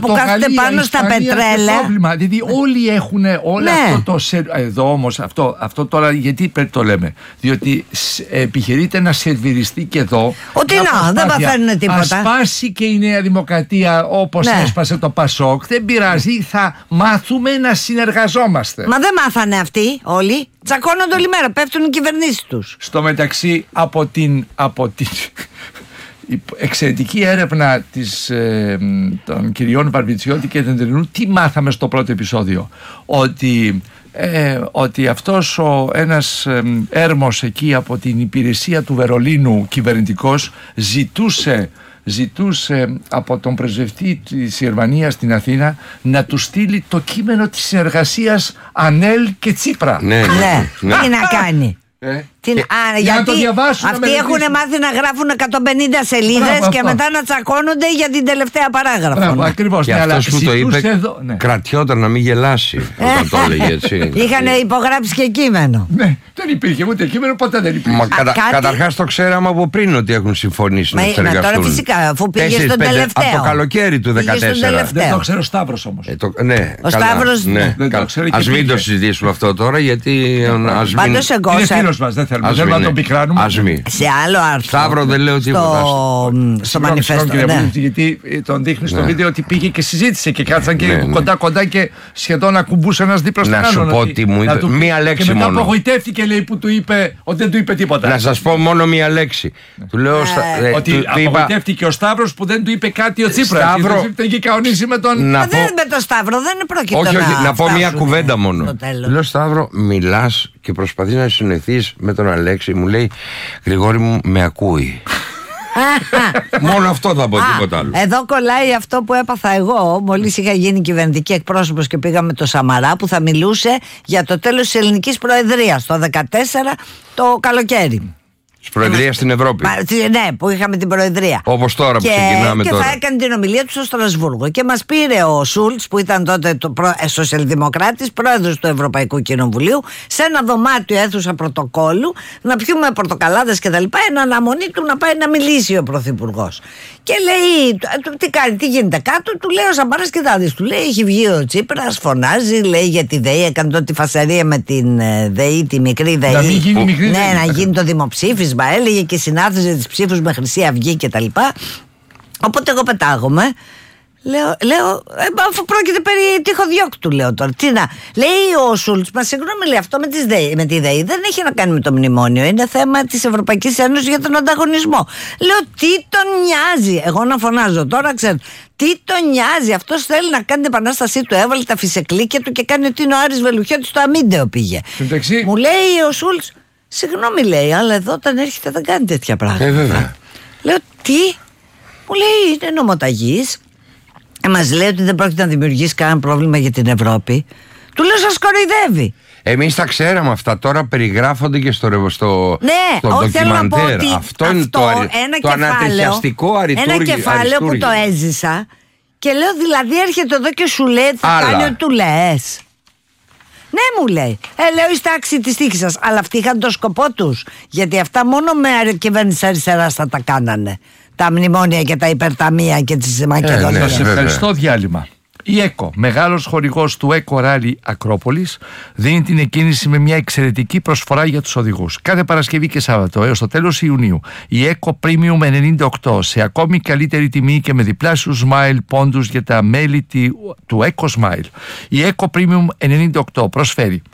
που κάθεται πάνω στα πετρέλαια. Πρόβλημα. Δηλαδή όλοι έχουν αυτό το. Εδώ όμως αυτό τώρα γιατί το λέμε? Διότι επιχειρείται να σερβιριστεί και εδώ. Ότι δεν παθαίνουν τίποτα. Ας σπάσει και η Νέα Δημοκρατία όπως έσπασε το Πασόκ. Δεν πειράζει, θα μάθουμε να συνεργαζόμαστε. Μα δεν μάθανε αυτοί όλοι. Τσακώνονται όλη μέρα, πέφτουν οι κυβερνήσεις τους. Στο μεταξύ, από την εξαιρετική έρευνα των κυριών Βαρβιτσιώτη και Δεντερινού, τι μάθαμε στο πρώτο επεισόδιο? Ότι αυτός ένας έρμος εκεί από την υπηρεσία του Βερολίνου κυβερνητικός ζητούσε από τον πρεσβευτή της Γερμανίας στην Αθήνα να του στείλει το κείμενο της συνεργασίας Ανέλ και Τσίπρα. Ναι. Τι να κάνει? Γιατί αυτοί έχουν μάθει να γράφουν 150 σελίδες και μετά να τσακώνονται για την τελευταία παράγραφο. Μπράβο, ακριβώς. Και αυτός που το είπε κρατιόταν να μην γελάσει όταν το έλεγε έτσι. Είχαν υπογράψει και κείμενο. Ναι, δεν υπήρχε ούτε κείμενο, ποτέ δεν υπήρχε. Καταρχάς το ξέραμε από πριν ότι έχουν συμφωνήσει να συνεργαστούν. Τώρα φυσικά, αφού πήγε στον τελευταίο. Από το καλοκαίρι του 2014. Δεν το ξέρω ο Σταύρος όμως. Ο Σταύρος ας μην το συζητήσουμε αυτό τώρα, γιατί πάντως εγώ είναι φίλος μας, δεν θέλουμε να τον πικράνουμε. Σε άλλο άρθρο. Σταύρο δεν λέω τίποτα. Στο μανιφέστο. Γιατί τον δείχνει στο βίντεο ότι πήγε και συζήτησε και κάτσαν και κοντά και σχεδόν ακουμπούσαν ένας δίπλα στον άλλον. Να σου πω τι μου είπε. Μία λέξη μόνο. Και μετά απογοητεύτηκε, λέει, που του είπε ότι δεν του είπε τίποτα. Να σας πω μόνο μία λέξη. Του λέω ότι απογοητεύτηκε ο Σταύρος που δεν του είπε κάτι ο Τσίπρας. Σταύρο. Είχε κανονίσει με τον. Με το Σταύρο δεν πρόκειται. Όχι, να πω μία κουβέντα μόνο. Του λέω, Σταύρο, μιλάς και προσπαθείς να συνοηθείς με τον Αλέξη. Μου λέει, Γρηγόρη μου, με ακούει. Μόνο αυτό θα πω, τίποτα άλλο. Εδώ κολλάει αυτό που έπαθα εγώ μόλις είχα γίνει κυβερνητική εκπρόσωπος και πήγαμε το Σαμαρά, που θα μιλούσε για το τέλος της ελληνικής προεδρίας το 2014 το καλοκαίρι. Της προεδρίας στην Ευρώπη. Ναι, που είχαμε την προεδρία. Όπως τώρα που ξεκινάμε τώρα. Και θα έκανε την ομιλία του στο Στρασβούργο. Και μας πήρε ο Σούλτς, που ήταν τότε σοσιαλδημοκράτης, πρόεδρος του Ευρωπαϊκού Κοινοβουλίου, σε ένα δωμάτιο αίθουσα πρωτοκόλλου, να πιούμε πορτοκαλάδες και τα λοιπά, εν αναμονή του να πάει να μιλήσει ο Πρωθυπουργός. Και λέει, τι κάνει, τι γίνεται κάτω? Του λέει ο Σαμαράς, κοιτάξτε, του λέει, έχει βγει ο Τσίπρας, φωνάζει, λέει για τη ΔΕΗ, έκανε τότε τη φασαρία με την ΔΕΗ, τη μικρή ΔΕΗ. Να γίνει το δημοψήφισμα. Έλεγε και συνάθιζε τις ψήφους με Χρυσή Αυγή και τα λοιπά. Οπότε εγώ πετάγομαι. Λέω, αφού πρόκειται περί τυχοδιώκτου, λέω τώρα. Τι να. Λέει ο Σούλτς, μα συγγνώμη, λέει, αυτό με τη ΔΕΗ δεν έχει να κάνει με το μνημόνιο. Είναι θέμα της Ευρωπαϊκής Ένωσης για τον ανταγωνισμό. Λέω, τι τον νοιάζει? Εγώ να φωνάζω τώρα, ξέρω. Τι τον νοιάζει? Αυτός θέλει να κάνει την επανάστασή του. Έβαλε τα φυσεκλίκια του και κάνει ότι είναι ο Άρης Βελουχιώτης στο Αμίντεο πήγε. Μου λέει ο Σούλτς, συγγνώμη, λέει, αλλά εδώ όταν έρχεται δεν κάνει τέτοια πράγματα. Βέβαια. Λέω, τι? Μου λέει, είναι νομοταγής. Μας λέει ότι δεν πρόκειται να δημιουργήσει κανένα πρόβλημα για την Ευρώπη. Του λέω, σας κοροϊδεύει. Εμείς τα ξέραμε αυτά, τώρα περιγράφονται και στο ντοκιμαντέρ. Αυτό είναι το ανατριχιαστικό αριστούργημα. Ένα κεφάλαιο που το έζησα και λέω, δηλαδή έρχεται εδώ και σου λέει, θα κάνει ό,τι του λες. Ναι, μου λέει. Λέω, είστε άξιοι της τύχης σας. Αλλά αυτοί είχαν το σκοπό τους. Γιατί αυτά μόνο με κυβέρνηση αριστεράς θα τα κάνανε. Τα μνημόνια και τα υπερταμεία και τις Μακεδονίες. Σε ευχαριστώ, διάλειμμα. Η ΕΚΟ, μεγάλος χορηγός του ΕΚΟ Ράλι Ακρόπολης, δίνει την εκκίνηση με μια εξαιρετική προσφορά για τους οδηγούς. Κάθε Παρασκευή και Σάββατο έως το τέλος Ιουνίου, η ΕΚΟ Premium 98 σε ακόμη καλύτερη τιμή και με διπλάσιους smile πόντους για τα μέλη του ΕΚΟ Smile. Η ΕΚΟ Premium 98 προσφέρει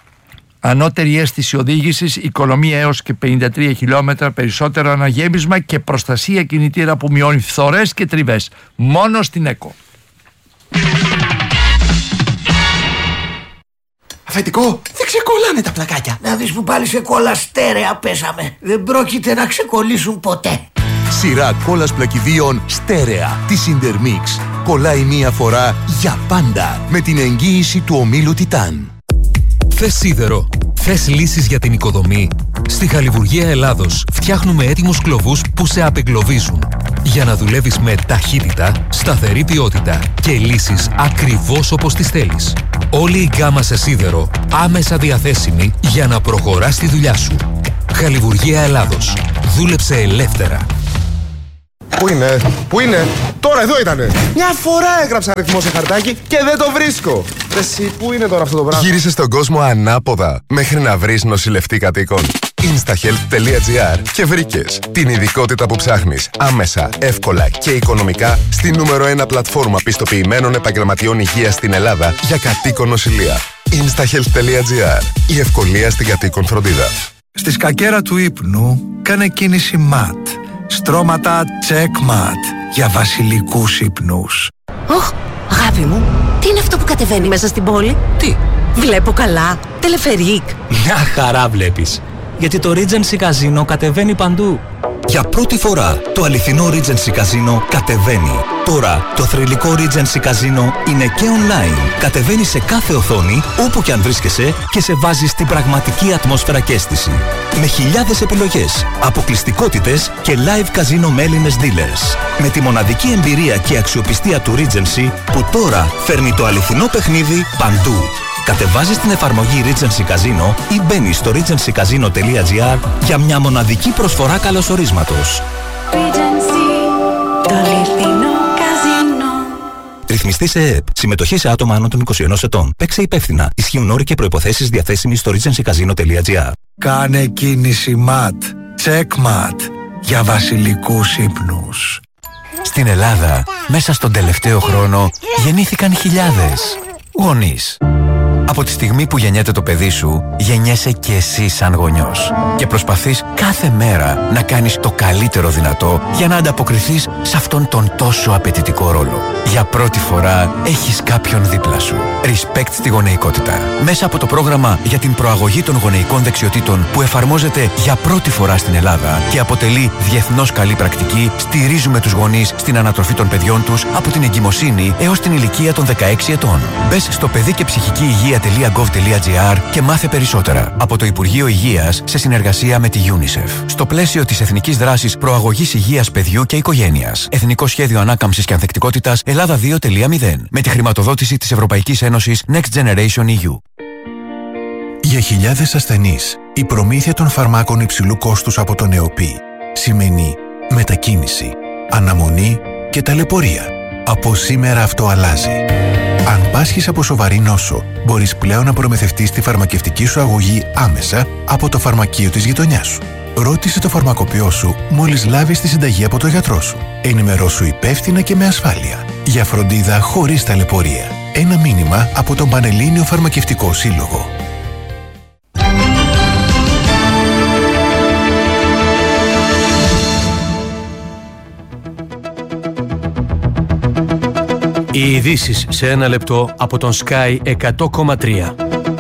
ανώτερη αίσθηση οδήγησης, οικονομία έως και 53 χιλιόμετρα, περισσότερο αναγέμισμα και προστασία κινητήρα που μειώνει φθορές και τριβές. Μόνο στην ΕΚΟ. Αφεντικό, δεν ξεκολλάνε τα πλακάκια. Να δεις που πάλι σε κόλλα στέρεα πέσαμε. Δεν πρόκειται να ξεκολλήσουν ποτέ. Σειρά κόλλας πλακιδίων στέρεα της Intermix. Κολλάει μία φορά για πάντα με την εγγύηση του ομίλου Τιτάν. Θες σίδερο? Θες λύσεις για την οικοδομή? Στη Χαλιβουργία Ελλάδος φτιάχνουμε έτοιμους κλωβούς που σε απεγκλωβίζουν. Για να δουλεύεις με ταχύτητα, σταθερή ποιότητα και λύσεις ακριβώς όπως τις θέλεις. Όλη η γκάμα σε σίδερο άμεσα διαθέσιμη για να προχωράς τη δουλειά σου. Χαλιβουργία Ελλάδος. Δούλεψε ελεύθερα. Πού είναι, τώρα εδώ ήτανε. Μια φορά έγραψα αριθμό σε χαρτάκι και δεν το βρίσκω. Εσύ, πού είναι τώρα αυτό το πράγμα? Γύρισε στον κόσμο ανάποδα μέχρι να βρεις νοσηλευτή κατοίκων. Instahealth.gr και βρήκες την ειδικότητα που ψάχνεις άμεσα, εύκολα και οικονομικά στη νούμερο 1 πλατφόρμα πιστοποιημένων επαγγελματιών υγείας στην Ελλάδα για κατοίκον νοσηλεία. Instahealth.gr. Η ευκολία στην κατοίκον φροντίδα. Στη σκακέρα του ύπνου κάνε κίνηση MAT. Στρώματα Checkmat για βασιλικούς ύπνους. Ωχ, αγάπη μου, τι είναι αυτό που κατεβαίνει μέσα στην πόλη? Τι? Βλέπω καλά, τελεφερίκ. Μια χαρά βλέπεις. Γιατί το Regency Casino κατεβαίνει παντού. Για πρώτη φορά το αληθινό Regency Casino κατεβαίνει. Τώρα το θρυλικό Regency Casino είναι και online. Κατεβαίνει σε κάθε οθόνη, όπου και αν βρίσκεσαι, και σε βάζει στην πραγματική ατμόσφαιρα και αίσθηση. Με χιλιάδες επιλογές, αποκλειστικότητες και live casino με Έλληνες dealers. Με τη μοναδική εμπειρία και αξιοπιστία του Regency που τώρα φέρνει το αληθινό παιχνίδι παντού. Κατεβάζεις την εφαρμογή Regency Casino ή μπαίνεις στο regencycasino.gr για μια μοναδική προσφορά καλωσορίσματος. Regency, το αληθινό καζίνο. Ρυθμιστή σε ΕΕΠ. Συμμετοχή σε άτομα άνω των 21 ετών. Παίξε υπεύθυνα. Ισχύουν όροι και προϋποθέσεις διαθέσιμοι στο regencycasino.gr. Κάνε κίνηση MAT. Checkmat για βασιλικούς ύπνους. Στην Ελλάδα, μέσα στον τελευταίο χρόνο, γεννήθηκαν χιλιάδες γονείς. Από τη στιγμή που γεννιέται το παιδί σου, γεννιέσαι και εσύ σαν γονιός. Και προσπαθείς κάθε μέρα να κάνεις το καλύτερο δυνατό για να ανταποκριθείς σε αυτόν τον τόσο απαιτητικό ρόλο. Για πρώτη φορά έχεις κάποιον δίπλα σου. Respect στη γονεϊκότητα. Μέσα από το πρόγραμμα για την προαγωγή των γονεϊκών δεξιοτήτων που εφαρμόζεται για πρώτη φορά στην Ελλάδα και αποτελεί διεθνώς καλή πρακτική, στηρίζουμε τους γονείς στην ανατροφή των παιδιών τους από την εγκυμοσύνη έως την ηλικία των 16 ετών. Μπες στο παιδί και ψυχική υγεία.gov.gr και μάθε περισσότερα από το Υπουργείο Υγείας σε συνεργασία με τη UNICEF. Στο πλαίσιο της Εθνικής Δράσης Προαγωγής Υγείας Παιδιού και Οικογένειας. Εθνικό Σχέδιο Ανάκαμψης και Ανθεκτικότητας Ελλάδα 2.0. Με τη χρηματοδότηση της Ευρωπαϊκής Ένωσης Next Generation EU. Για χιλιάδες ασθενείς, η προμήθεια των φαρμάκων υψηλού κόστους από τον ΕΟΠΗ σημαίνει μετακίνηση, αναμονή και ταλαιπωρία. Από σήμερα αυτό αλλάζει. Αν πάσχεις από σοβαρή νόσο, μπορείς πλέον να προμηθευτείς τη φαρμακευτική σου αγωγή άμεσα από το φαρμακείο της γειτονιάς σου. Ρώτησε το φαρμακοποιό σου μόλις λάβεις τη συνταγή από τον γιατρό σου. Ενημερώσου υπεύθυνα και με ασφάλεια. Για φροντίδα χωρίς ταλαιπωρία. Ένα μήνυμα από τον Πανελλήνιο Φαρμακευτικό Σύλλογο. Οι ειδήσεις σε ένα λεπτό από τον Sky 100,3.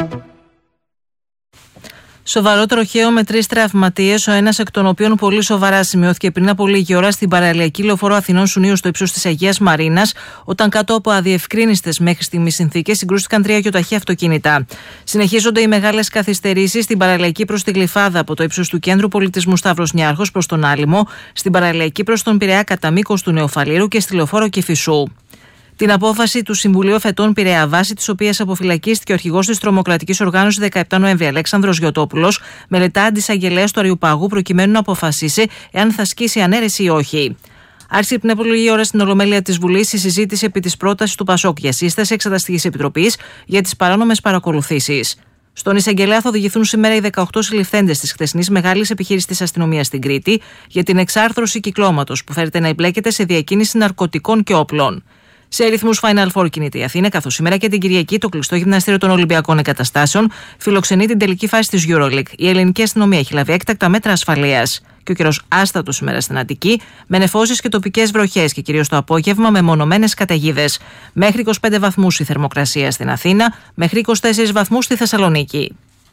Σοβαρό τροχαίο με 3 τραυματίες, ο ένας εκ των οποίων πολύ σοβαρά σημειώθηκε πριν από λίγη ώρα στην παραλιακή λεωφόρο Αθηνών Σουνίου στο ύψος της Αγίας Μαρίνας, όταν κάτω από αδιευκρίνιστες μέχρι στιγμής συνθήκες συγκρούστηκαν 3 γιοταχή αυτοκίνητα. Συνεχίζονται οι μεγάλες καθυστερήσεις στην παραλιακή προς τη Γλυφάδα από το ύψος του Κέντρου Πολιτισμού Σταύρος Νιάρχος προς τον Άλυμο, στην παραλιακή προς τον Πειραιά κατά μήκος του Νεοφαλήρου και στη λεωφόρο Κηφισού. Την απόφαση του Συμβουλίου Εφετών Πειραιά, βάσει της οποίας αποφυλακίστηκε ο αρχηγός της τρομοκρατικής οργάνωσης 17 Νοέμβρη, Αλέξανδρος Γιωτόπουλος, μελετά αντισαγγελέας του Αριουπάγου προκειμένου να αποφασίσει εάν θα ασκήσει ανέρεση ή όχι. Άρχισε πριν από λίγη ώρα στην Ολομέλεια της Βουλής η συζήτηση επί της πρότασης του ΠΑΣΟΚ για σύσταση Εξεταστικής Επιτροπής για τις παράνομες παρακολουθήσεις. Στον εισαγγελέα θα οδηγηθούν σήμερα οι 18 συλληφθέντες της χθεσινής μεγάλης επιχείρησης της αστυνομίας στην Κρήτη για την εξάρθρωση κυκλώματος που φέρεται να εμπλέκεται σε διακίνηση ναρκωτικών και όπλων. Σε αριθμούς Final Four κινείται η Αθήνα, καθώς σήμερα και την Κυριακή το κλειστό γυμναστήριο των Ολυμπιακών Εγκαταστάσεων φιλοξενεί την τελική φάση της EuroLeague. Η ελληνική αστυνομία έχει λάβει έκτακτα μέτρα ασφαλείας. Και ο καιρός άστατος σήμερα στην Αττική, με νεφώσεις και τοπικές βροχές και κυρίως το απόγευμα με μονομένες καταιγίδες. Μέχρι 25 βαθμούς η θερμοκρασία στην Αθήνα, μέχρι 24 βαθμούς στη Θεσσαλονίκη.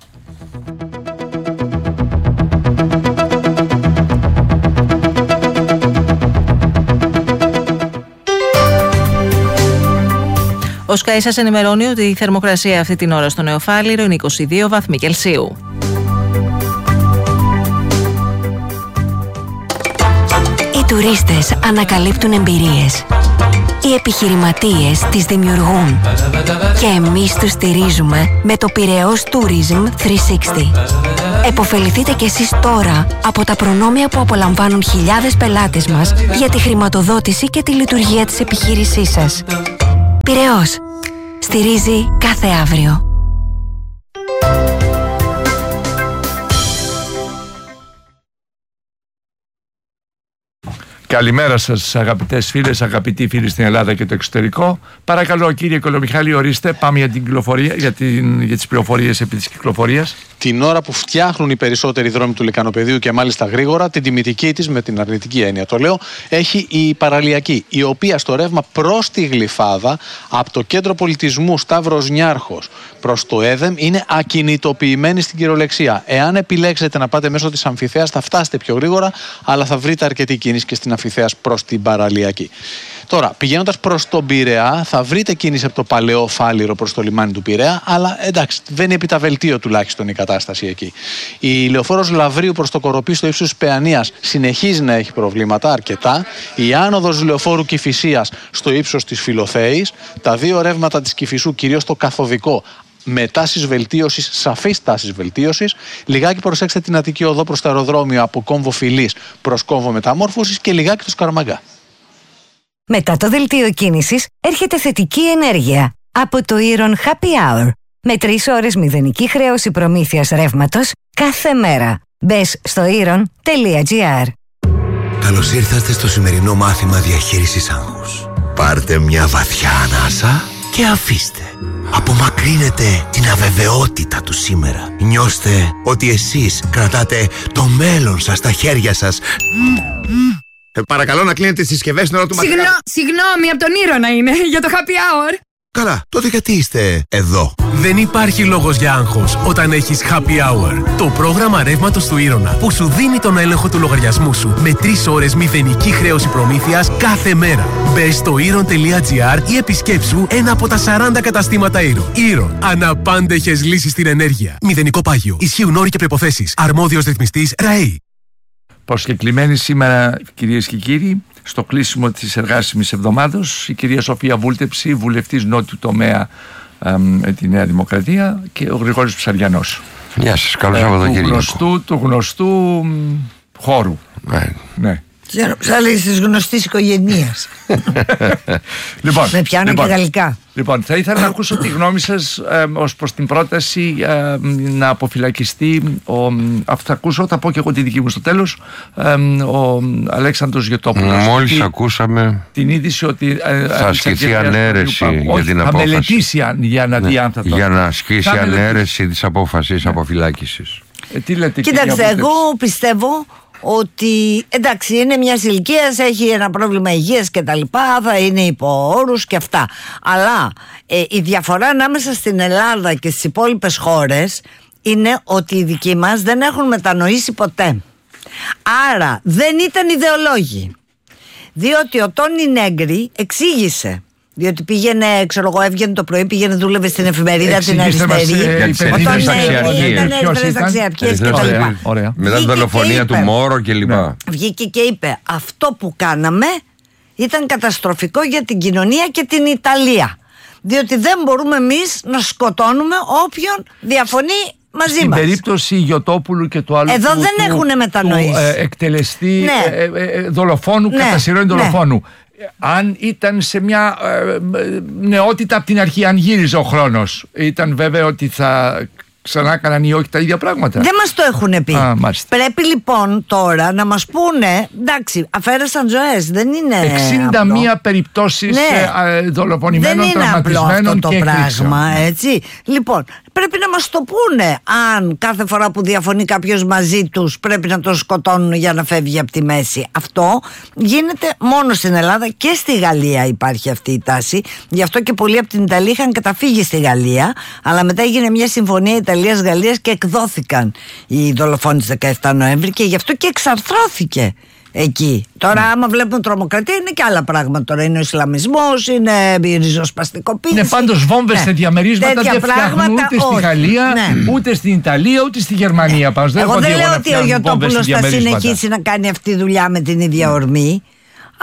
Ο Sky σας ενημερώνει ότι η θερμοκρασία αυτή την ώρα στο Νεοφάληρο είναι 22 βαθμοί Κελσίου. Οι τουρίστες ανακαλύπτουν εμπειρίες. Οι επιχειρηματίες τις δημιουργούν. Και εμείς τους στηρίζουμε με το Πειραιώς Tourism 360. Εποφεληθείτε κι εσείς τώρα από τα προνόμια που απολαμβάνουν χιλιάδες πελάτες μας για τη χρηματοδότηση και τη λειτουργία της επιχείρησής σας. Πειραιώς. Στηρίζει κάθε αύριο. Καλημέρα σας αγαπητές φίλες, αγαπητοί φίλοι στην Ελλάδα και το εξωτερικό. Παρακαλώ κύριε Κολομιχάλη, ορίστε, πάμε για την κυκλοφορία, για τις πληροφορίες επί της κυκλοφορίας. Την ώρα που φτιάχνουν οι περισσότεροι δρόμοι του Λυκανοπεδίου και μάλιστα γρήγορα, την τιμητική της, με την αρνητική έννοια το λέω, έχει η παραλιακή, η οποία στο ρεύμα προς τη Γλυφάδα, από το κέντρο πολιτισμού Σταύρος Νιάρχος προς το ΕΔΕΜ, είναι ακινητοποιημένη στην κυριολεξία. Εάν επιλέξετε να πάτε μέσω της Αμφιθέας, θα φτάσετε πιο γρήγορα, αλλά θα βρείτε αρκετή κίνηση και στην Αμφιθέας προς την παραλιακή. Τώρα, πηγαίνοντας προς τον Πειραιά, θα βρείτε κίνηση από το Παλαιό Φάληρο προς το λιμάνι του Πειραιά, αλλά εντάξει, βαίνει επί τα βελτίο τουλάχιστον η κατάσταση εκεί. Η λεωφόρος Λαβρίου προς το Κοροπή στο ύψος της Παιανίας συνεχίζει να έχει προβλήματα αρκετά. Η άνοδος λεωφόρου Κηφισίας στο ύψος της Φιλοθέης, τα δύο ρεύματα της Κηφισού, κυρίως το καθοδικό, με τάσεις βελτίωσης, σαφείς τάσεις βελτίωσης. Λιγάκι προσέξτε την Αττική Οδό προς το αεροδρόμιο από κόμβο Φιλής προς κόμβο Μεταμόρφωσης και λιγάκι το Σκαραμαγκά. Μετά το δελτίο κίνησης έρχεται θετική ενέργεια από το Iron Happy Hour με 3 ώρες μηδενική χρέωση προμήθειας ρεύματος κάθε μέρα. Μπες στο iron.gr. Καλώς ήρθατε στο σημερινό μάθημα διαχείρισης άγχους. Πάρτε μια βαθιά ανάσα και αφήστε. Απομακρύνετε την αβεβαιότητα του σήμερα. Νιώστε ότι εσείς κρατάτε το μέλλον σας στα χέρια σας. Παρακαλώ να κλείνετε τις συσκευές στην ώρα του μαθήματος. Συγγνώμη, από τον Ήρωνα είναι, για το happy hour. Καλά, τότε γιατί είστε εδώ? Δεν υπάρχει λόγος για άγχος όταν έχεις happy hour. Το πρόγραμμα ρεύματος του Ήρωνα που σου δίνει τον έλεγχο του λογαριασμού σου με 3 ώρες μηδενική χρέωση προμήθειας κάθε μέρα. Μπες στο iron.gr ή επισκέψου ένα από τα 40 καταστήματα Iron. Iron. Αναπάντεχες λύσεις στην ενέργεια. Μηδενικό πάγιο. Ισχύουν όροι και προϋποθέσεις. Αρμόδιος ρυθμιστής ΡΑΕΗ. Προσκεκλημένη σήμερα, κυρίες και κύριοι, στο κλείσιμο της εργάσιμης εβδομάδος, η κυρία Σοφία Βούλτεψη, βουλευτής νότιου τομέα τη Νέα Δημοκρατία, και ο Γρηγόρης Ψαριανός. Γεια σας, καλό Σαββατοκύριακο. Του γνωστού χώρου. Ναι. Ψάλης της γνωστής οικογενείας. Λοιπόν, με πιάνω και γαλλικά. Λοιπόν, θα ήθελα να ακούσω τη γνώμη σας ως προς την πρόταση να αποφυλακιστεί θα ακούσω, θα πω και εγώ τη δική μου στο τέλος, ο Αλέξανδρος Γιωτόπουλος. Μόλις ακούσαμε την είδηση ότι θα ασκηθεί ανέρεση για την απόφαση. Θα μελετήσει για να δει αν θα το. Για να ασκήσει ανέρεση της απόφασης αποφυλάκησης. Τι λέτε? Κοίταξε, εγώ πιστεύω ότι εντάξει, είναι μια ηλικία, έχει ένα πρόβλημα υγείας και τα λοιπά, θα είναι υπό όρους και αυτά. Αλλά η διαφορά ανάμεσα στην Ελλάδα και στις υπόλοιπες χώρες είναι ότι οι δικοί μας δεν έχουν μετανοήσει ποτέ. Άρα δεν ήταν ιδεολόγοι. Διότι ο Τόνι Νέγκρι εξήγησε. Διότι πήγαινε, ξέρω εγώ, έβγαινε το πρωί, πήγαινε, δούλευε στην εφημερίδα την αριστερή. Ήταν στις αξιαρχίες και τα λοιπά. Μετά την δολοφονία του Μόρο και λοιπά. Βγήκε και είπε, αυτό που κάναμε ήταν καταστροφικό για την κοινωνία και την Ιταλία. Διότι δεν μπορούμε εμείς να σκοτώνουμε όποιον διαφωνεί μαζί στην μας. Στην περίπτωση Γιωτόπουλου και του άλλου εδώ δεν έχουν μετανοήσει. Εκτελεστή δολοφόνου, κατά σειρών δολοφόνου. Αν ήταν σε μια νεότητα από την αρχή, αν γύριζε ο χρόνος, ήταν βέβαιο ότι θα ξανά έκαναν ή όχι τα ίδια πράγματα? Δεν μας το έχουν πει. Πρέπει λοιπόν τώρα να μας πούνε, εντάξει, αφαίρεσαν ζωές, δεν είναι 61 περιπτώσεις δολοφονημένων, τραυματισμένων και πράγμα, έτσι. Λοιπόν, πρέπει να μας το πούνε αν κάθε φορά που διαφωνεί κάποιος μαζί τους πρέπει να τον σκοτώνουν για να φεύγει από τη μέση. Αυτό γίνεται μόνο στην Ελλάδα, και στη Γαλλία υπάρχει αυτή η τάση. Γι' αυτό και πολλοί από την Ιταλία είχαν καταφύγει στη Γαλλία, αλλά μετά έγινε μια συμφωνία Ιταλίας-Γαλλίας και εκδόθηκαν οι δολοφόνοι της 17 Νοέμβρη και γι' αυτό και εξαρθρώθηκε εκεί. Τώρα άμα βλέπουν τρομοκρατία είναι και άλλα πράγματα. Τώρα είναι ο Ισλαμισμός, είναι η ριζοσπαστικοποίηση. Είναι πάντως βόμβες σε διαμερίσματα, δεν φτιάχνουν ούτε στη Γαλλία, ούτε στην Ιταλία, ούτε στη Γερμανία. Εγώ δεν λέω ότι ο Γιωτόπουλος θα συνεχίσει να κάνει αυτή τη δουλειά με την ίδια ορμή, αλλά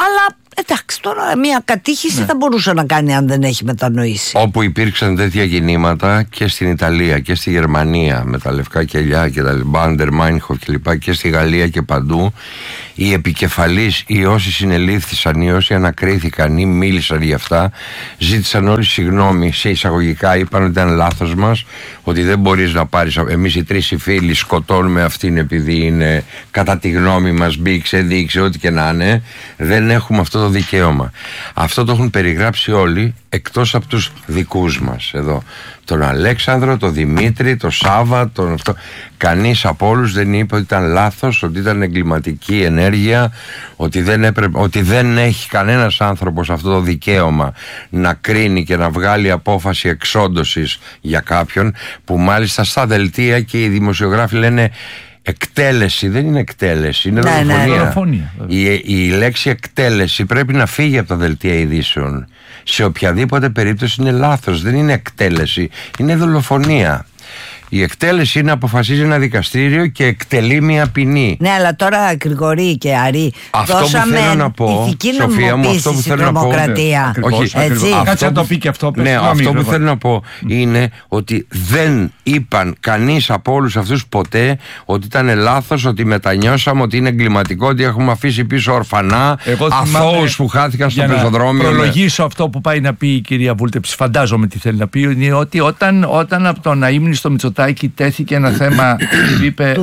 Εντάξει, τώρα μια κατήχηση θα μπορούσε να κάνει αν δεν έχει μετανοήσει. Όπου υπήρξαν τέτοια κινήματα και στην Ιταλία και στη Γερμανία με τα λευκά κελιά και τα Μπάντερ, Μάινχοφ κλπ. Και στη Γαλλία και παντού, οι επικεφαλείς, οι όσοι συνελήφθησαν, οι όσοι ανακρίθηκαν ή μίλησαν για αυτά, ζήτησαν όλοι συγγνώμη σε εισαγωγικά, είπαν ότι ήταν λάθος μας, ότι δεν μπορείς να πάρεις. Εμείς οι τρεις οι φίλοι σκοτώνουμε αυτήν επειδή είναι κατά τη γνώμη μας, μπήξε, δείξε, ό,τι και να είναι. Δεν έχουμε αυτό το δικαίωμα. Αυτό το έχουν περιγράψει όλοι εκτός από τους δικούς μας εδώ. Τον Αλέξανδρο, τον Δημήτρη, τον Σάβα, τον αυτό. Κανείς από όλους δεν είπε ότι ήταν λάθος, ότι ήταν εγκληματική ενέργεια, ότι δεν έχει κανένας άνθρωπος αυτό το δικαίωμα να κρίνει και να βγάλει απόφαση εξόντωσης για κάποιον, που μάλιστα στα δελτία και οι δημοσιογράφοι λένε εκτέλεση. Δεν είναι εκτέλεση, είναι δολοφονία. Η λέξη εκτέλεση πρέπει να φύγει από τα δελτία ειδήσεων. Σε οποιαδήποτε περίπτωση είναι λάθος. Δεν είναι εκτέλεση, είναι δολοφονία. Η εκτέλεση είναι αποφασίζει ένα δικαστήριο και εκτελεί μια ποινή. Ναι, αλλά τώρα Γρηγορή και Αρή, δώσαμε ηθική νομιμοποίηση στην τρομοκρατία. Κάτσε να το πει και αυτό. Ναι, αυτό που θέλω να πω είναι ότι δεν είπαν κανείς από όλους αυτούς ποτέ ότι ήταν λάθος, ότι μετανιώσαμε, ότι είναι εγκληματικό, ότι έχουμε αφήσει πίσω ορφανά, αθώους που χάθηκαν στο πεζοδρόμιο. Να προλογίσω αυτό που πάει να πει η κυρία Βούλτεψη, φαντάζομαι τι θέλει να πει, είναι ότι όταν από τον Αείμνη στο Μητσοτάκη τέθηκε ένα θέμα, είπε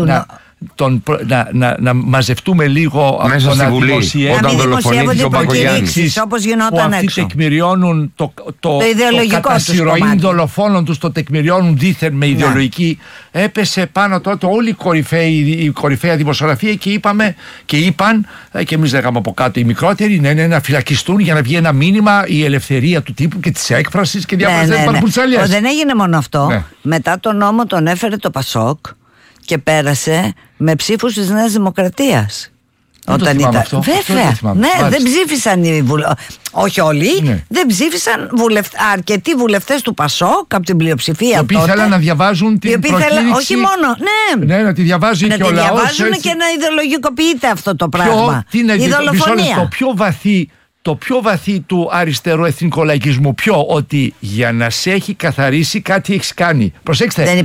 να μαζευτούμε λίγο μέσα στη Βουλή, όταν δολοφονήθηκε ο Μπακογιάννης, όπως γινόταν έξω. Αυτοί τεκμηριώνουν το κατά συρροή δολοφόνων τους, το τεκμηριώνουν δήθεν με ιδεολογική. Έπεσε πάνω τότε όλη η κορυφαία δημοσιογραφία και είπαν, και εμείς λέγαμε από κάτω οι μικρότεροι, να φυλακιστούν για να βγει ένα μήνυμα, η ελευθερία του τύπου και της έκφρασης και διάφορες παραπουτσαλιές. Δεν έγινε μόνο αυτό. Μετά τον νόμο τον έφερε το Πασόκ και πέρασε με ψήφους της Νέας Δημοκρατίας. Όταν ήταν. Βέβαια. Ναι, δεν ψήφισαν οι βουλευτές. Όχι όλοι. Δεν ψήφισαν αρκετοί βουλευτές του Πασόκ από την πλειοψηφία. Οι οποίοι θέλαν να διαβάζουν την προκήρυξη. Όχι μόνο. Ναι, να τη διαβάζει και ο λαός. Να τη διαβάζουν και να ιδεολογικοποιείται αυτό το πράγμα. Η δολοφονία. Το πιο βαθύ του αριστερού εθνικολαϊκισμού, ότι για να σε έχει καθαρίσει κάτι έχεις κάνει. Προσέξτε,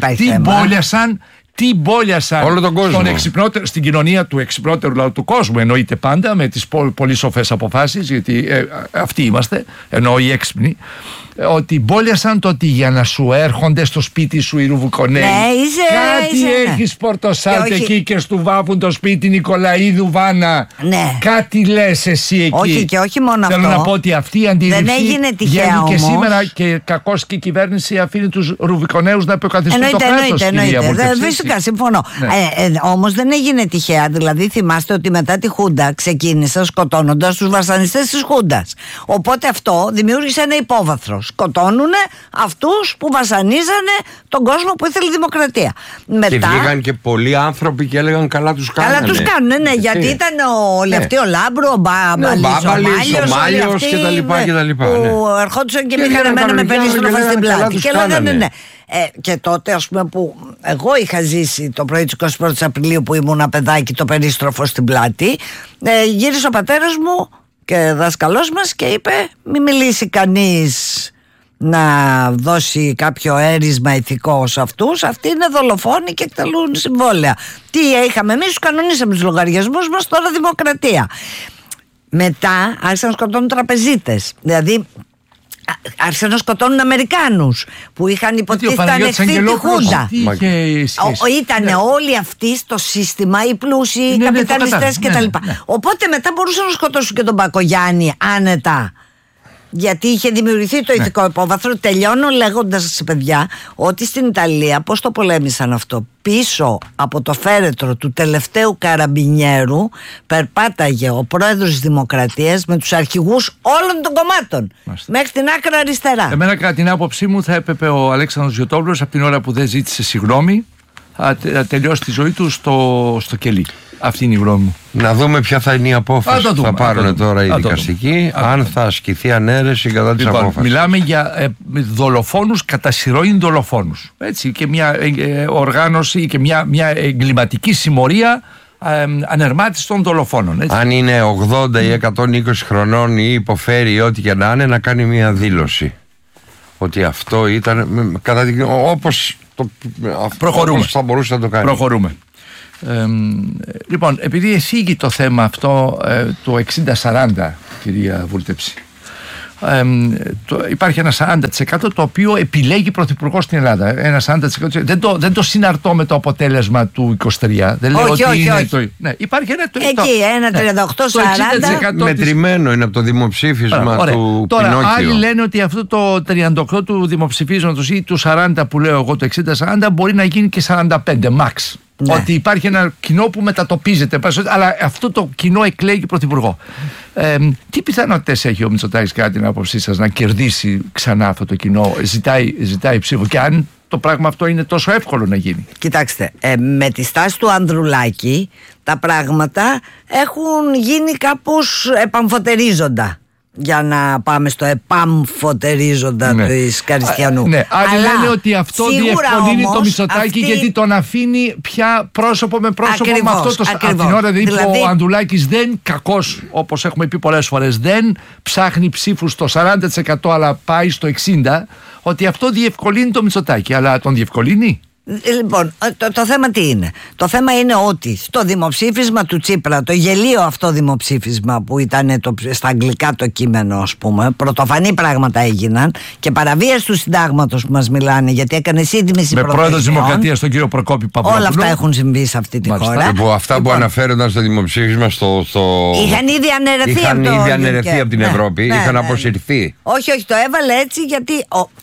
τι μπόλιασαν όλο τον κόσμο. Στην κοινωνία του εξυπνότερου λαού του κόσμου, εννοείται πάντα με τις πολύ σοφές αποφάσεις, γιατί αυτοί είμαστε, ενώ οι έξυπνοι, ότι μπόλιασαν το ότι για να σου έρχονται στο σπίτι σου οι Ρουβουκονέοι, κάτι έχεις Πορτοσάλτε εκεί και του βάβουν το σπίτι Νικολαίδου Βάνα, κάτι λες εσύ εκεί. Όχι, και όχι μόνο αυτό. Θέλω να πω ότι αυτή η αντίληψη δεν έγινε τυχαία όμως. Και σήμερα και κακώς και η κυβέρνηση αφήνει τους Ρουβικονέους να επικαθιστούν το κράτος. Εννοείται, φυσικά συμφωνώ. Όμως δεν έγινε τυχαία. Δηλαδή θυμάστε ότι μετά τη Χούντα ξεκίνησαν σκοτώνοντας τους βασανιστές της Χούντας. Οπότε αυτό δημιούργησε ένα υπόβαθρο. Σκοτώνουνε αυτούς που βασανίζανε τον κόσμο που ήθελε δημοκρατία. Και βγήκαν και πολλοί άνθρωποι και έλεγαν καλά τους κάνανε. Καλά τους κάνουνε, ναι, γιατί ήταν ο Λευτή ο Λάμπρου, ο Μπάμπαλης, ο Μάλιος και τα λοιπά. Που ερχόντουσαν και πήγαν εμένα με περίστροφα στην πλάτη. Και λέγανε ναι. Και τότε, ας πούμε, που εγώ είχα ζήσει το πρωί της 21ης Απριλίου που ήμουν παιδάκι το περίστροφο στην πλάτη, γύρισε ο πατέρας μου και δάσκαλός μας και είπε μη μιλήσει κανείς να δώσει κάποιο έρισμα ηθικό σε αυτούς, αυτοί είναι δολοφόνοι και εκτελούν συμβόλαια. Τι είχαμε εμείς, τους κανονίσαμε τους λογαριασμούς μας, τώρα δημοκρατία. Μετά άρχισαν να σκοτώνουν τραπεζίτες, δηλαδή άρχισαν να σκοτώνουν Αμερικάνους που είχαν υποτίθεται ανεχθεί τη Χούντα. Ήταν όλοι αυτοί στο σύστημα, οι πλούσιοι, οι καπιταλιστές κτλ. Οπότε μετά μπορούσαν να σκοτώσουν και τον Μπακογιάννη άνετα, γιατί είχε δημιουργηθεί το ηθικό υπόβαθρο. Τελειώνω λέγοντας, παιδιά, ότι στην Ιταλία πώς το πολέμησαν αυτό. Πίσω από το φέρετρο του τελευταίου καραμπινιέρου περπάταγε ο πρόεδρος της Δημοκρατίας με τους αρχηγούς όλων των κομμάτων. Μέχρι την άκρα αριστερά. Εμένα, κατά την άποψή μου, θα έπρεπε ο Αλέξανδρος Γιωτόπουλος από την ώρα που δεν ζήτησε συγγνώμη να τελειώσει τη ζωή του στο κελί. Αυτή είναι η γνώμη μου. Να δούμε ποια θα είναι η απόφαση που θα πάρουν τώρα οι δικαστικοί, αν θα ασκηθεί ανέρεση κατά της απόφασης. Μιλάμε για δολοφόνους, κατά συρροή δολοφόνους. Έτσι, και μια οργάνωση και μια εγκληματική συμμορία ανερμάτιση των δολοφόνων. Έτσι. Αν είναι 80 ή 120 χρονών ή υποφέρει ό,τι και να είναι, να κάνει μια δήλωση ότι αυτό ήταν όπως θα μπορούσε να το κάνει. Προχωρούμε. Λοιπόν, επειδή εσύγει το θέμα αυτό το 60-40, κυρία Βούλτεψη, υπάρχει ένα 40% το οποίο επιλέγει πρωθυπουργό στην Ελλάδα. Ένα 40% δεν το συναρτώ με το αποτέλεσμα του 23. Δεν λέω ότι είναι το. Ναι, υπάρχει ένα 38-40. Μετρημένο είναι από το δημοψήφισμα του Τώρα, Πινόκιο. άλλοι λένε ότι αυτό το 38 του δημοψηφίσματος ή του 40 που λέω εγώ, το 60-40, μπορεί να γίνει και 45 max. Ναι. Ότι υπάρχει ένα κοινό που μετατοπίζεται, αλλά αυτό το κοινό εκλέγει πρωθυπουργό. Τι πιθανότητες έχει ο Μητσοτάκης, κατά την άποψή σας, να κερδίσει ξανά αυτό το κοινό? Ζητάει ψήφο, και αν το πράγμα αυτό είναι τόσο εύκολο να γίνει? Κοιτάξτε, με τη στάση του Ανδρουλάκη τα πράγματα έχουν γίνει κάπως επαμφωτερίζοντα. Για να πάμε στο επαμφωτερίζοντα της Καριστιανού. Ναι, άλλοι λένε ότι αυτό διευκολύνει το Μητσοτάκη, γιατί τον αφήνει πια πρόσωπο με πρόσωπο. Ακριβώς, με αυτό από την ώρα δηλαδή που ο Ανδρουλάκης δεν, κακώς όπως έχουμε πει πολλές φορές, δεν ψάχνει ψήφους στο 40% αλλά πάει στο 60%, ότι αυτό διευκολύνει το Μητσοτάκη. Αλλά τον διευκολύνει? Λοιπόν, το θέμα τι είναι? Το θέμα είναι ότι στο δημοψήφισμα του Τσίπρα, το γελίο αυτό δημοψήφισμα που ήταν στα αγγλικά το κείμενο, ας πούμε, πρωτοφανή πράγματα έγιναν και παραβίαση του συντάγματος που μας μιλάνε, γιατί έκανε σύντμηση με πρόεδρο της Δημοκρατίας τον κύριο Προκόπη Παπαδόπουλο. Όλα αυτά έχουν συμβεί σε αυτή τη χώρα. Αυτά που αναφέρονταν στο δημοψήφισμα είχαν ήδη αναιρεθεί από την Ευρώπη, είχαν αποσυρθεί. Όχι, το έβαλε έτσι γιατί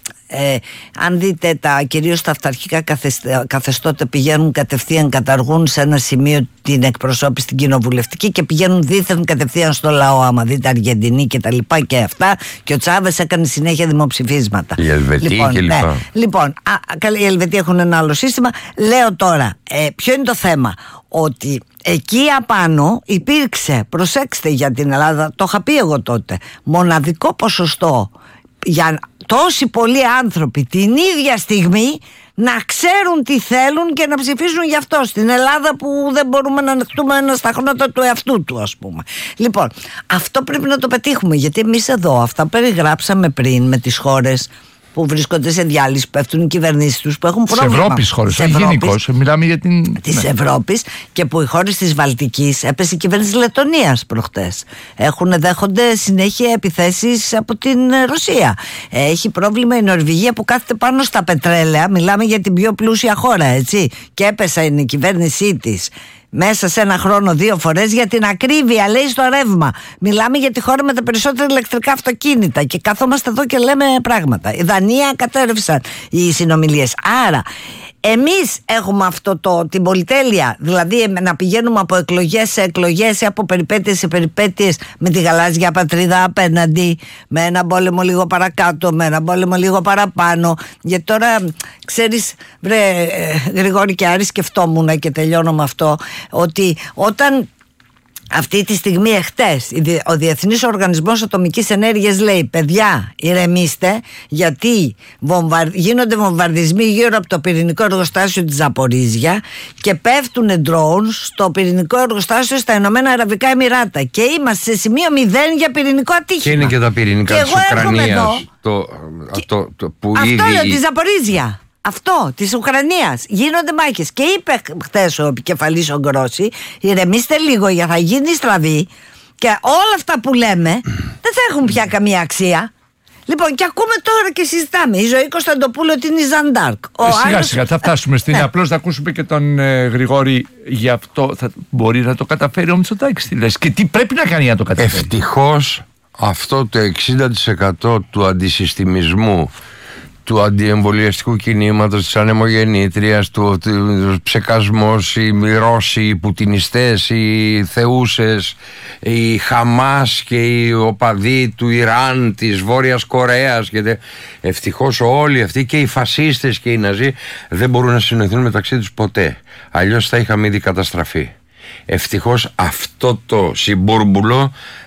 αν δείτε κυρίως τα αυταρχικά καθεστώτα πηγαίνουν κατευθείαν, καταργούν σε ένα σημείο την εκπροσώπηση στην κοινοβουλευτική και πηγαίνουν δίθεν κατευθείαν στο λαό. Άμα δείτε Αργεντινή και τα λοιπά και αυτά, και ο Τσάβες έκανε συνέχεια δημοψηφίσματα. Η Ελβετία και λοιπά. Λοιπόν, οι Ελβετοί έχουν ένα άλλο σύστημα. Λέω τώρα, ποιο είναι το θέμα? Ότι εκεί απάνω υπήρξε, προσέξτε για την Ελλάδα, το είχα πει εγώ τότε, μοναδικό ποσοστό για τόσοι πολλοί άνθρωποι την ίδια στιγμή να ξέρουν τι θέλουν και να ψηφίσουν γι' αυτό, στην Ελλάδα που δεν μπορούμε να ανεχτούμε ένα στα χνότα του εαυτού του, ας πούμε. Λοιπόν, αυτό πρέπει να το πετύχουμε, γιατί εμείς εδώ αυτά περιγράψαμε πριν με τις χώρες που βρίσκονται σε διάλυση, που πέφτουν οι κυβερνήσεις τους, που έχουν πρόβλημα. Της Ευρώπης χώρες, όχι γενικώς. Μιλάμε για την. Της Ευρώπης, και που οι χώρες της Βαλτικής, έπεσε η κυβέρνηση της Λετωνίας προχτές. Δέχονται συνέχεια επιθέσεις από την Ρωσία. Έχει πρόβλημα η Νορβηγία που κάθεται πάνω στα πετρέλαια. Μιλάμε για την πιο πλούσια χώρα, έτσι. Και έπεσε η κυβέρνησή της μέσα σε ένα χρόνο 2 φορές για την ακρίβεια, λέει, στο ρεύμα. Μιλάμε για τη χώρα με τα περισσότερα ηλεκτρικά αυτοκίνητα και καθόμαστε εδώ και λέμε πράγματα. Η Δανία κατέρευσαν οι συνομιλίες. Άρα εμείς έχουμε την πολυτέλεια, δηλαδή να πηγαίνουμε από εκλογές σε εκλογές ή από περιπέτειες σε περιπέτειες, με τη γαλάζια πατρίδα απέναντι, με ένα πόλεμο λίγο παρακάτω, με ένα πόλεμο λίγο παραπάνω. Γιατί τώρα, ξέρεις, Γρηγόρη και Άρη, σκεφτόμουν και τελειώνω με αυτό, ότι όταν αυτή τη στιγμή, εχθές, ο Διεθνής Οργανισμός Ατομικής Ενέργειας λέει: παιδιά, ηρεμήστε, γιατί γίνονται βομβαρδισμοί γύρω από το πυρηνικό εργοστάσιο της Ζαπορίζια και πέφτουν drones στο πυρηνικό εργοστάσιο στα Ηνωμένα Αραβικά Εμιράτα. Και είμαστε σε σημείο 0 για πυρηνικό ατύχημα. Και είναι και τα πυρηνικά της Ουκρανίας. Αυτό λέω, τη Ζαπορίζια. Αυτό, της Ουκρανίας. Γίνονται μάχες. Και είπε χθες ο επικεφαλής ο Γκρόση: ηρεμήστε λίγο, για θα γίνει στραβή και όλα αυτά που λέμε δεν θα έχουν πια καμία αξία. Λοιπόν, και ακούμε τώρα και συζητάμε. Η Ζωή Κωνσταντοπούλου ότι είναι η Ζαντάρκ. Σιγά σιγά θα φτάσουμε στην. Απλώς θα ακούσουμε και τον Γρηγόρη. Γι' αυτό μπορεί να το καταφέρει ο Μητσοτάκης, τι λες, και τι πρέπει να κάνει για να το καταφέρει? Ευτυχώς αυτό το 60% του αντισυστημισμού, του αντιεμβολιαστικού κινήματος, της ανεμογεννήτριας, του ψεκασμός, οι Ρώσοι, οι Πουτινιστές, οι θεούσες, οι Χαμάς και οι οπαδοί του Ιράν, της Βόρειας Κορέας, ευτυχώς όλοι αυτοί και οι φασίστες και οι Ναζί δεν μπορούν να συνοηθούν μεταξύ τους ποτέ, αλλιώς θα είχαμε ήδη καταστραφεί. Ευτυχώς αυτό το συμπούρμπουλο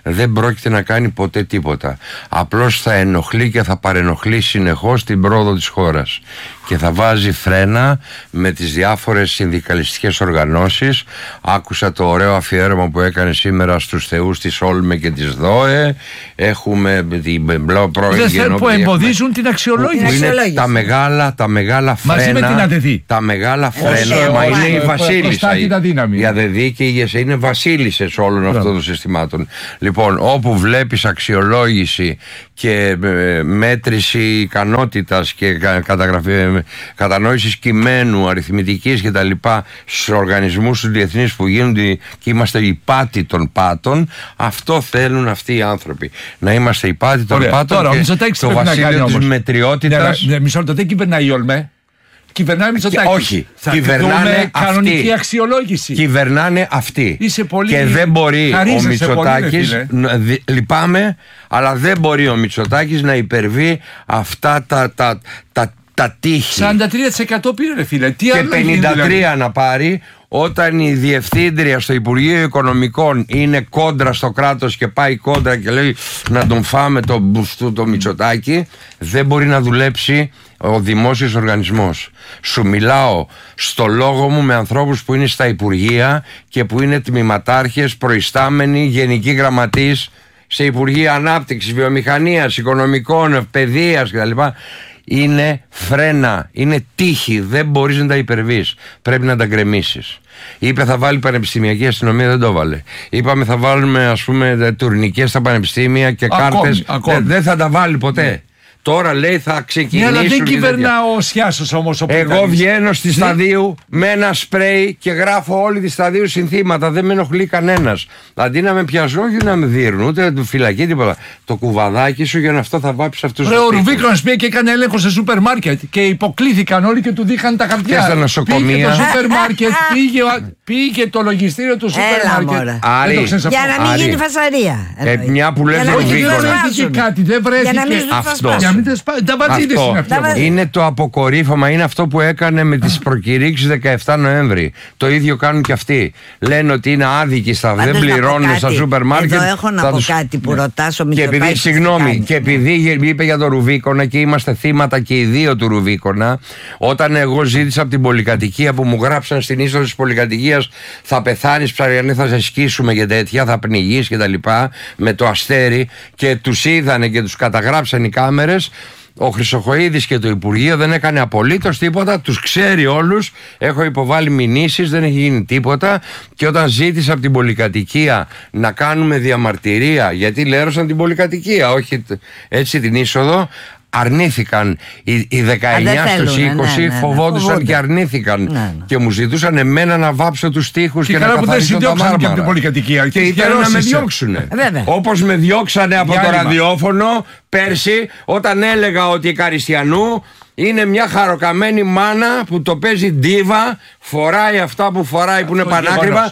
δεν πρόκειται να κάνει ποτέ τίποτα. Απλώς θα ενοχλεί και θα παρενοχλεί συνεχώς την πρόοδο της χώρας και θα βάζει φρένα με τις διάφορες συνδικαλιστικές οργανώσεις. Άκουσα το ωραίο αφιέρωμα που έκανε σήμερα στους θεούς της Όλμε και της ΔΟΕ. Έχουμε την πρώην που εμποδίζουν την αξιολόγηση. Είναι τα μεγάλα φρένα. Μαζί με την ΑΔΕΔΗ. Τα μεγάλα φρένα, μα είναι η βασίλισσα. Η ΑΔΕΔΗ και η ΕΣΕ είναι βασίλισσες όλων αυτών των συστημάτων. Λοιπόν, όπου βλέπεις αξιολόγηση και μέτρηση ικανότητας και κατανόησης κειμένου, αριθμητικής και τα λοιπά στους οργανισμούς τους διεθνείς που γίνονται και είμαστε οι πάτοι των πάτων, αυτό θέλουν αυτοί οι άνθρωποι. Να είμαστε οι πάτοι των πάτων. Τώρα, και το βασίλειο της μετριότητας. Μισό λεπτό, δεν κυβερνάει η Όλμε. Κυβερνάει Μητσοτάκης. Όχι, θα κυβερνάνε κανονική αυτοί. Αξιολόγηση. Κυβερνάνε αυτοί. Είσαι πολύ... Και δεν μπορεί ο Μητσοτάκης, λυπάμαι, αλλά δεν μπορεί ο Μητσοτάκης να υπερβεί αυτά τα τείχη. 43% πήρε ρε φίλε. Τι και 53% να πάρει όταν η διευθύντρια στο Υπουργείο Οικονομικών είναι κόντρα στο κράτος και πάει κόντρα και λέει να τον φάμε το Μητσοτάκη. Δεν μπορεί να δουλέψει ο δημόσιος οργανισμός. Σου μιλάω στο λόγο μου με ανθρώπους που είναι στα Υπουργεία και που είναι τμηματάρχες, προϊστάμενοι, γενικοί γραμματείς σε Υπουργεία Ανάπτυξης, Βιομηχανίας, Οικονομικών, Παιδείας κτλ. Είναι φρένα, είναι τείχη, δεν μπορείς να τα υπερβείς. Πρέπει να τα γκρεμίσεις. Είπε θα βάλει πανεπιστημιακή αστυνομία, δεν το βάλε. Είπαμε θα βάλουμε ας πούμε τουρνικές στα πανεπιστήμια και κάρτες. Δεν θα τα βάλει ποτέ. Τώρα λέει θα ξεκινήσουν. Αλλά δεν κυβερνά ο Σιάσος όμως. Εγώ βγαίνω στη Σταδίου με ένα σπρέι και γράφω όλη τη Σταδίου συνθήματα. Δεν με ενοχλεί κανένας. Αντί να με πιάσουν, όχι να με δίνουν, ούτε φυλακή, τίποτα. Το κουβαδάκι σου για να αυτό θα βάψει αυτούς τους. Ο Ρουβίκονας πήγε και έκανε έλεγχο σε σούπερ μάρκετ και υποκλήθηκαν όλοι και του δείχαν τα χαρτιά. Και στα νοσοκομεία. Πήγε το σούπερ μάρκετ, πήγε το λογιστήριο του σούπερ μάρκετ. Για να μην γίνει φασαρία. Μια που λέτε Ρουβίκονα. Δεν βρέθηκε αυτό. Αυτό είναι το αποκορύφωμα, είναι αυτό που έκανε με τις προκηρύξεις 17 Νοέμβρη. Το ίδιο κάνουν και αυτοί. Λένε ότι είναι άδικοι στα δεν πληρώνουν στα σούπερ μάρκετ. Εδώ έχω να πω κάτι που ρωτάς ο Μητσοτάκης. Και επειδή είπε για το Ρουβίκονα και είμαστε θύματα και οι δύο του Ρουβίκονα, όταν εγώ ζήτησα από την πολυκατοικία που μου γράψαν στην είσοδο της πολυκατοικίας θα πεθάνεις ψαριανή, θα σε σκίσουμε και τέτοια, θα πνιγείς και τα λοιπά, με το αστέρι, και τους είδανε και τους καταγράψαν οι κάμερες. Ο Χρυσοχοΐδης και το Υπουργείο δεν έκανε απολύτως τίποτα, τους ξέρει όλους. Έχω υποβάλει μηνύσεις, δεν έχει γίνει τίποτα. Και όταν ζήτησα από την πολυκατοικία να κάνουμε διαμαρτυρία, γιατί λέρωσαν την πολυκατοικία, όχι έτσι την είσοδο, αρνήθηκαν. Οι 19 στους 20 φοβόντουσαν και αρνήθηκαν. Και μου ζητούσαν εμένα να βάψω τους τοίχους και να καθαρίσω τα μάρμαρα. Και ήθελαν να με διώξουν. Όπως με διώξανε από το ραδιόφωνο πέρσι, όταν έλεγα ότι η Καριστιανού είναι μια χαροκαμένη μάνα που το παίζει ντίβα, φοράει αυτά που φοράει που είναι πανάκριβα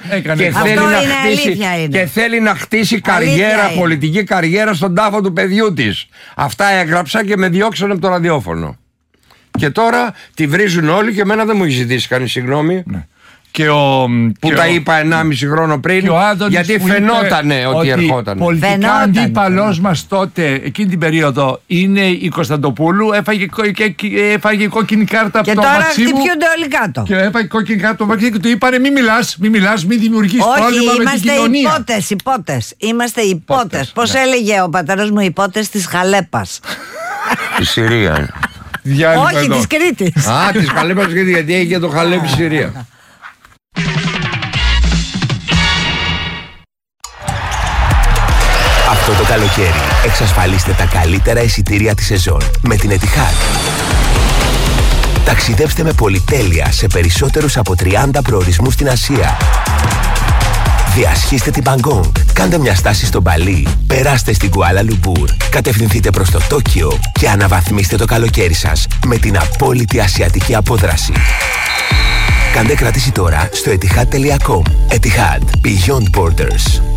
και θέλει να χτίσει καριέρα, πολιτική καριέρα στον τάφο του παιδιού της. Αυτά έγραψα και με διώξανε από το ραδιόφωνο. Και τώρα τη βρίζουν όλοι και εμένα δεν μου έχει ζητήσει κανείς συγγνώμη. Που τα είπα 1,5 χρόνο πριν, γιατί φαινότανε ότι ερχόταν. Πολιτικά αντίπαλός μας τότε, εκείνη την περίοδο, είναι η Κωνσταντοπούλου. Έφαγε κόκκινη κάρτα από το Μαξίμου. Και τώρα χτυπιούνται όλοι κάτω. Και έφαγε κόκκινη κάρτα από το Μαξίμου και του είπανε μην μιλάς, μην δημιουργείς πρόβλημα με την κοινωνία. Όχι, είμαστε υπότες. Πώς έλεγε ο πατέρας μου, υπότες της Χαλέπας. Η Συρία. Όχι, της Κρήτης. Της Χαλέπας, γιατί έχει και το Χαλέπι Συρία. Αυτό το καλοκαίρι εξασφαλίστε τα καλύτερα εισιτήρια της σεζόν με την Etihad. Ταξιδέψτε με πολυτέλεια σε περισσότερους από 30 προορισμούς στην Ασία. Διασχίστε την Μπαγκόγκ, κάντε μια στάση στο Μπαλί, περάστε στην Κουάλα Λουμπούρ, κατευθυνθείτε προς το Τόκιο και αναβαθμίστε το καλοκαίρι σας με την απόλυτη ασιατική απόδραση. Κάντε κράτηση τώρα στο etihad.com. Etihad. Beyond Borders.